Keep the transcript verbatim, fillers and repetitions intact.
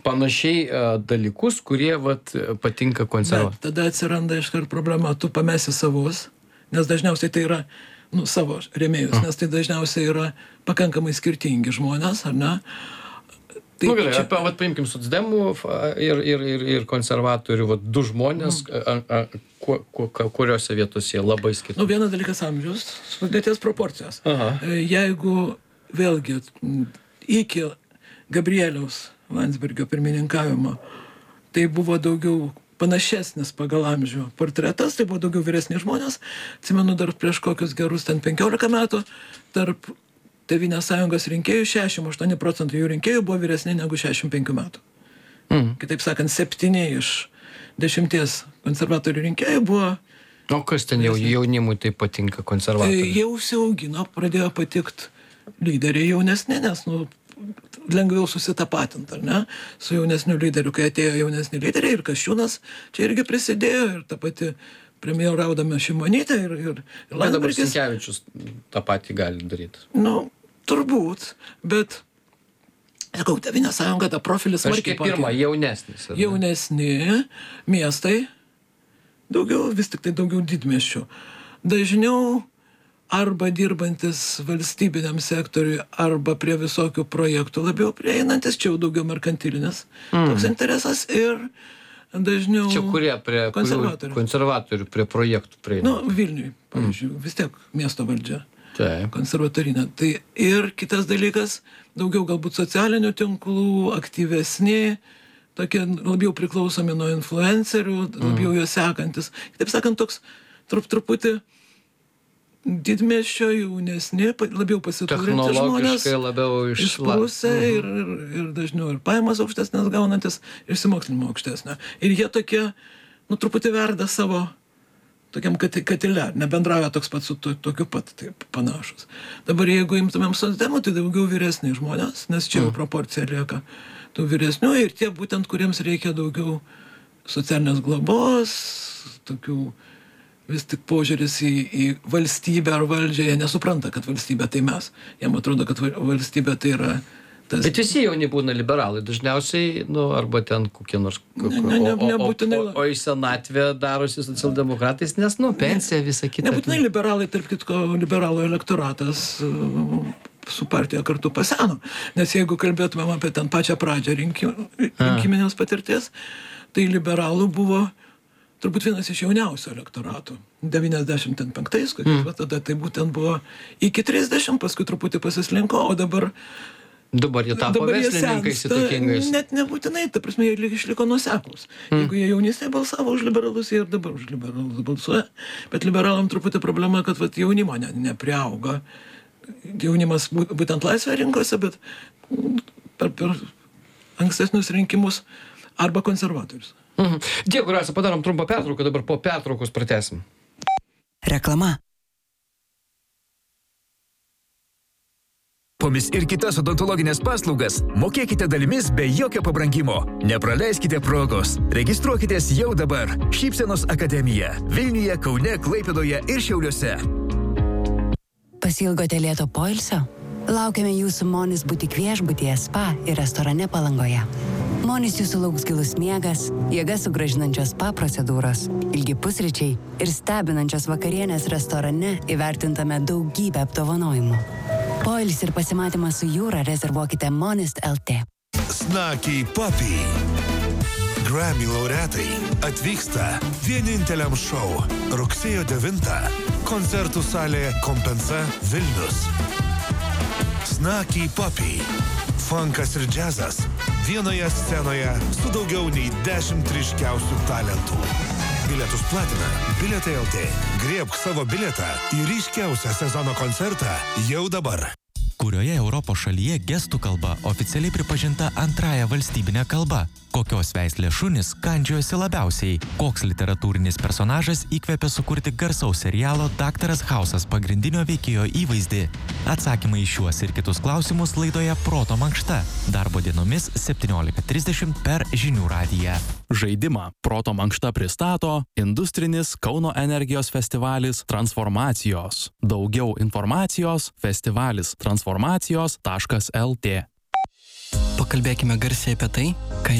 panašiai uh, dalykus, kurie vat, patinka konservatoriams. Tada atsiranda iškart problema, tu pamesi savus, nes dažniausiai tai yra nu, savo rėmėjus, mm. nes tai dažniausiai yra pakankamai skirtingi žmonės, ar ne? Tai nu, gerai, čia... apie, vat, paimkim socdemų ir, ir, ir, ir konservatorių, vat, du žmonės, mm. a, a, ku, ku, kuriuose vietose jie labai skirtingi. Nu, vienas dalykas amžius, sudėties proporcijos. Aha. Jeigu vėlgi iki Gabrieliaus Landsbergio pirmininkavimo, tai buvo daugiau panašesnis pagal amžių portretas, tai buvo daugiau vyresni žmonės. Atsimenu dar prieš kokius gerus ten penkiolika metų, tarp Tėvynės sąjungos rinkėjų šešiasdešimt aštuoni procentai jų rinkėjų buvo vyresni negu šešiasdešimt penkių metų. Mm. Kitaip sakant, septyni iš dešimties konservatorių rinkėjų buvo... O kas ten jau jaunimui tai patinka konservatoriai? Jau užsiaugino, pradėjo patikt lyderiai jaunesni, nes nu, lengviau susitapatinti, ar ne, su jaunesniu lyderiu, kai atėjo jaunesni lyderiai ir Kasčiūnas čia irgi prisidėjo ir ta pati premjeraudama Šimonytė ir, ir, ir Landsbergis. Dabar Sinkevičius tą patį gali daryti. Nu, turbūt, bet sakau, Tėvynės sąjunga tą profilį smarkiai pakeitė. Pirma, jaunesnis. Ar ne? Jaunesni miestai, daugiau, vis tik tai daugiau didmiesčių. Dažniau arba dirbantis valstybiniam sektoriui, arba prie visokių projektų labiau prieinantis, čia jau daugiau merkantilinis mm. toks interesas ir dažniau čia kurie prie konservatorių. konservatorių prie projektų prieina. Nu, Vilniui, pavyzdžiui, mm. vis tiek miesto valdžia. Taip. Konservatorinė. Tai ir kitas dalykas, daugiau galbūt socialinių tinklų, aktyvesni, tokie labiau priklausomi nuo influencerių, labiau mm. juos sekantis. Taip sakant, toks trup truputį didmiesčio jaunesni, labiau pasiturinti žmonės, labiau išprusę mhm. ir, ir, ir dažniau ir pajamas aukštesnės gaunantis, išsimokslinimo aukštesnė. Ir jie tokie, nu, truputį verda savo tokiam katile, nebendrauja toks pat su to, tokiu pat, taip, panašus. Dabar jeigu imtumėm socdemų, tai daugiau vyresni žmonės, nes čia jau mhm. proporcija lieka tų vyresnių ir tie būtent, kuriems reikia daugiau socialinės globos, tokių vis tik požiūris į, į valstybę ar valdžią, jie nesupranta, kad valstybė tai mes. Jiem atrodo, kad valstybė tai yra tas... Bet visi jauni būna liberalai, dažniausiai, nu, arba ten kokie nors... Ne, ne, ne, nebūtinai... O, o, o į senatvę darosi socialdemokratais, nes, nu, pensija visą kitą. Nebūtinai liberalai, tarp kitko, liberalų elektoratas su partija kartu paseno. Nes jeigu kalbėtumėm apie ten pačią pradžią rinkim, rinkiminės patirties, tai liberalų buvo turbūt vienas iš jauniausių elektoratų. devyniasdešimt penktais, kokiais, mm. tada tai būtent buvo iki trisdešimt, paskui truputį pasislinko, o dabar... Dabar jie tapo verslininkais įtakingais. Net nebūtinai, ta prasme, jie išliko nuoseklūs. Mm. Jeigu jie jaunystėje balsavo už liberalus, jie ir dabar už liberalus balsuoja. Bet liberalam truputį problema, kad vat, jaunimo ne, nepriauga. Jaunimas būtent laisvė rinkose, bet per, per ankstesnius rinkimus arba konservatorius. Mhm. Dėkui, Rasa, padarom trumpą pertrauką, dabar po pertraukos pratęsim. Reklama. Pomis ir kitas odontologinės paslaugas mokėkite dalimis be jokio pabrangimo. Nepraleiskite progos. Registruokitės jau dabar. Šypsenos akademija. Vilniuje, Kaune, Klaipėdoje ir Šiauliuose. Pasilgote lėto poilsio? Laukiame jūsų Monis butik viešbutyje, spa ir restorane Palangoje. Monis jūsų lauks gilus miegas, jėgas sugrąžinančios spa procedūros, ilgi pusryčiai ir stebinančios vakarienės restorane įvertintame daugybę apdovanojimų. Poilsį ir pasimatymą su jūra rezervuokite Monist L T. Snakiai Papi. Grammy laureatai atvyksta vieninteliam šou rugsėjo devintą. Koncertų salė Kompensa Vilnius. Snakiai Papi. Funkas ir džiazas vienoje scenoje su daugiau nei dešimt ryškiausių talentų. Bilietus platina Bilietai L T. Griebk savo bilietą į ryškiausią sezono koncertą jau dabar. Kurioje Europos šalyje gestų kalba oficialiai pripažinta antrąja valstybinė kalba? Kokios veislės šunys kandžiojosi labiausiai? Koks literatūrinis personažas įkvėpė sukurti garsaus serialo Daktaras Hausas pagrindinio veikėjo įvaizdį? Atsakymai į šiuos ir kitus klausimus laidoje Proto mankšta. Darbo dienomis septyniolika trisdešimt per Žinių radiją. Žaidimą Proto mankšta pristato industrinis Kauno energijos festivalis Transformacijos. Daugiau informacijos festivalis transformacijos taškas L T. Pakalbėkime garsiai apie tai, ką